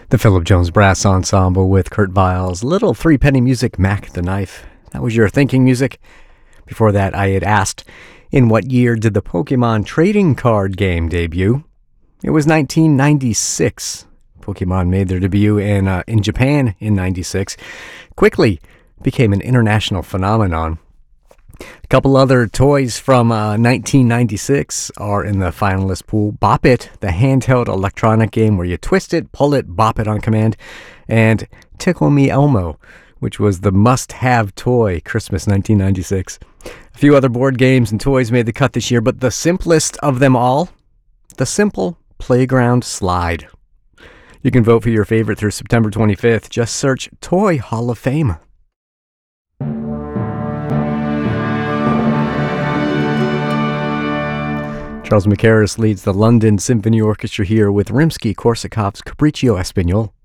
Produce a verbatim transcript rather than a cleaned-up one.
The Philip Jones Brass Ensemble with Kurt Weill's Little Three Penny Music, Mac the Knife. That was your thinking music. Before that, I had asked, in what year did the Pokemon trading card game debut? It was nineteen ninety-six. Pokemon made their debut in, uh, in Japan in ninety-six. Quickly became an international phenomenon. A couple other toys from uh, nineteen ninety-six are in the finalist pool. Bop It, the handheld electronic game where you twist it, pull it, bop it on command. And Tickle Me Elmo, which was the must-have toy, Christmas nineteen ninety-six. A few other board games and toys made the cut this year, but the simplest of them all, the Simple Playground Slide. You can vote for your favorite through September twenty-fifth. Just search Toy Hall of Fame. Charles Mackerras leads the London Symphony Orchestra here with Rimsky-Korsakov's Capriccio Espagnole.